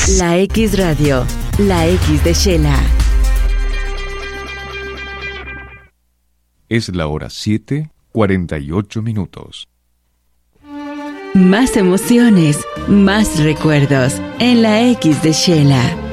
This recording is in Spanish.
La X Radio, la X de Shela. Es la hora 7:48. Más emociones, más recuerdos en la X de Shela.